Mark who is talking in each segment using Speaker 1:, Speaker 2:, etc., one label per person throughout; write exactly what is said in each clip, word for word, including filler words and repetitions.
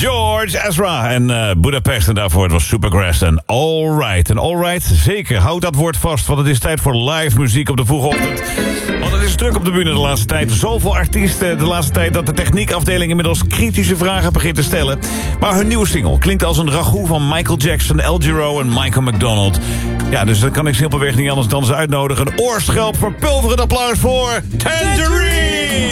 Speaker 1: George Ezra en uh, Budapest. En daarvoor het was Supergrass en Alright. En Alright, zeker, houd dat woord vast. Want het is tijd voor live muziek op de vroege ochtend. Want het is druk op de bühne de laatste tijd. Zoveel artiesten de laatste tijd dat de techniekafdeling inmiddels kritische vragen begint te stellen. Maar hun nieuwe single klinkt als een ragout van Michael Jackson, El Giro en Michael McDonald. Ja, dus dan kan ik simpelweg niet anders dan ze uitnodigen. Een oorschelp verpulverend applaus voor Tangerine!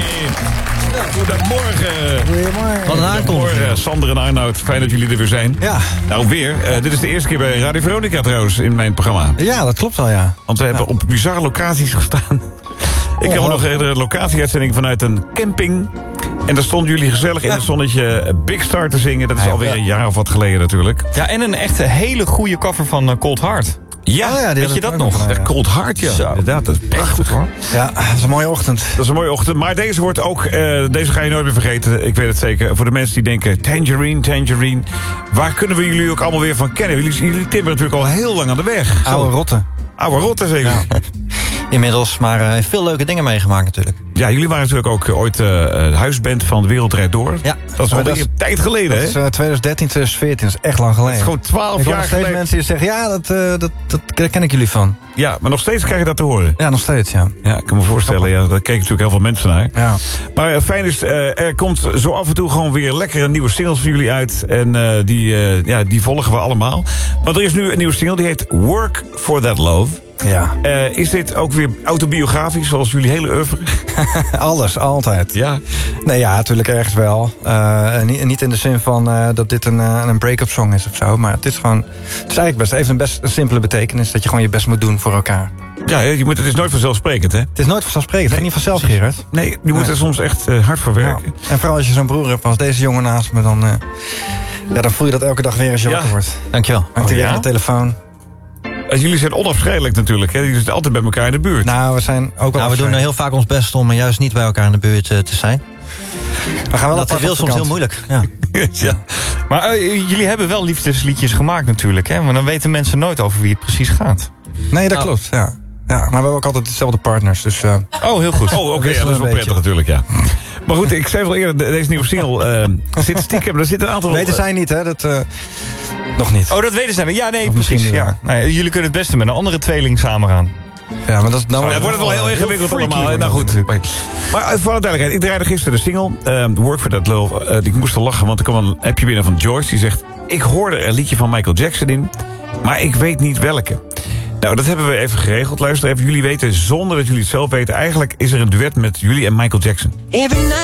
Speaker 1: Goedemorgen.
Speaker 2: Goedemorgen.
Speaker 3: Wat een aankondiging.
Speaker 1: Goedemorgen, Sander en Arnoud. Fijn dat jullie er weer zijn.
Speaker 2: Ja.
Speaker 1: Nou, weer. Uh, dit is de eerste keer bij Radio Veronica trouwens in mijn programma.
Speaker 2: Ja, dat klopt wel, ja.
Speaker 1: Want we hebben
Speaker 2: ja.
Speaker 1: op bizarre locaties gestaan. Ik heb nog een locatieuitzending vanuit een camping. En daar stonden jullie gezellig in het zonnetje Big Star te zingen. Dat is
Speaker 2: ja,
Speaker 1: alweer
Speaker 2: ja.
Speaker 1: een jaar of wat geleden natuurlijk.
Speaker 4: Ja, en een echt hele goede cover van uh, Cold Heart.
Speaker 1: Ja,
Speaker 2: oh ja
Speaker 4: weet je dat nog?
Speaker 2: nog?
Speaker 1: Ja. Cold Heart, ja.
Speaker 4: Zo.
Speaker 1: Inderdaad, dat is prachtig hoor.
Speaker 2: Ja, dat is een mooie ochtend.
Speaker 1: Dat is een mooie ochtend. Maar deze wordt ook, uh, deze ga je nooit meer vergeten. Ik weet het zeker. Voor de mensen die denken, Tangerine, Tangerine. Waar kunnen we jullie ook allemaal weer van kennen? Jullie, jullie timmeren natuurlijk al heel lang aan de weg.
Speaker 2: Oude rotte.
Speaker 1: Oude rotte zeker. Ja.
Speaker 3: Inmiddels, maar uh, heeft veel leuke dingen meegemaakt natuurlijk.
Speaker 1: Ja, jullie waren natuurlijk ook ooit uh, huisband van De Wereld Draait Door.
Speaker 3: Ja.
Speaker 1: Dat is al een tijd geleden,
Speaker 2: dat
Speaker 1: hè?
Speaker 2: is uh, twintig dertien, twintig veertien, dat is echt lang geleden.
Speaker 1: Dat is gewoon twaalf
Speaker 2: ik
Speaker 1: jaar
Speaker 2: steeds
Speaker 1: geleden.
Speaker 2: mensen die zeggen, ja, dat, uh, dat, dat, daar ken ik jullie van.
Speaker 1: Ja, maar nog steeds krijg je dat te horen.
Speaker 2: Ja, nog steeds, ja.
Speaker 1: Ja, ik kan me voorstellen, ja, daar kijken natuurlijk heel veel mensen naar.
Speaker 2: Ja.
Speaker 1: Maar uh, fijn is, uh, er komt zo af en toe gewoon weer lekkere nieuwe singles voor jullie uit. En uh, die, uh, ja, die volgen we allemaal. Want er is nu een nieuwe single, die heet Work for That Love.
Speaker 2: Ja.
Speaker 1: Uh, is dit ook weer autobiografisch, zoals jullie hele oeuvre?
Speaker 2: Alles, altijd.
Speaker 1: Ja.
Speaker 2: Nee, ja, natuurlijk ergens wel. Uh, niet, niet in de zin van uh, dat dit een, uh, een break-up song is of zo. Maar het is gewoon, het is eigenlijk best, even een best een simpele betekenis. Dat je gewoon je best moet doen voor elkaar.
Speaker 1: Ja, je moet, het is nooit vanzelfsprekend, hè?
Speaker 2: Het is nooit vanzelfsprekend. Het gaat niet vanzelf, Gerard.
Speaker 1: Nee, je moet
Speaker 2: Nee.
Speaker 1: er soms echt uh, hard voor werken.
Speaker 2: Ja. En vooral als je zo'n broer hebt als deze jongen naast me, dan, uh, ja, dan voel je dat elke dag weer als je
Speaker 1: Ja.
Speaker 2: wakker wordt.
Speaker 3: Dankjewel.
Speaker 2: Hangt hij
Speaker 1: Oh,
Speaker 2: weer
Speaker 1: ja?
Speaker 2: aan de telefoon.
Speaker 1: Uh, jullie zijn onafscheidelijk natuurlijk, hè? Jullie zitten altijd bij elkaar in de buurt.
Speaker 2: Nou, we zijn ook wel
Speaker 3: Nou, we doen uh, heel vaak ons best om uh, juist niet bij elkaar in de buurt uh, te zijn.
Speaker 2: We gaan wel
Speaker 3: Dat
Speaker 2: apart
Speaker 3: wil
Speaker 2: op
Speaker 3: soms heel
Speaker 2: vakantie.
Speaker 3: moeilijk. Ja.
Speaker 1: ja.
Speaker 4: Maar uh, jullie hebben wel liefdesliedjes gemaakt natuurlijk, hè? Maar dan weten mensen nooit over wie het precies gaat.
Speaker 2: Nee, dat
Speaker 3: Nou.
Speaker 2: klopt, ja. Ja, maar we hebben ook altijd dezelfde partners, dus... Uh,
Speaker 4: Oh, heel goed.
Speaker 1: Oh, oké, okay, ja,
Speaker 2: wisselen
Speaker 1: dat is wel
Speaker 2: een
Speaker 1: prettig natuurlijk, ja. Maar goed, ik zei al eerder, de- deze nieuwe single uh, zit stiekem, er zit een aantal...
Speaker 2: weten zij niet, hè? Dat, uh, nog niet.
Speaker 4: Oh, dat weten ze. Ja, nee,
Speaker 2: Of misschien
Speaker 4: precies.
Speaker 2: niet
Speaker 4: Ja.
Speaker 2: wel.
Speaker 4: Nou, ja, jullie kunnen het beste met een andere tweeling samen gaan.
Speaker 2: Ja, maar dat is nou...
Speaker 1: Ja, het wordt het wel heel ingewikkeld
Speaker 4: freaky
Speaker 1: allemaal. hè?
Speaker 4: wordt
Speaker 1: Nou
Speaker 4: het
Speaker 1: goed. Maar uh, voor de duidelijkheid, ik draaide gisteren de single uh, Work for That Love. Uh, ik moest er lachen, want er kwam een appje binnen van Joyce. Die zegt, ik hoorde er een liedje van Michael Jackson in, maar ik weet niet welke. Nou, dat hebben we even geregeld. Luister even, jullie weten, zonder dat jullie het zelf weten, eigenlijk is er een duet met jullie en Michael Jackson.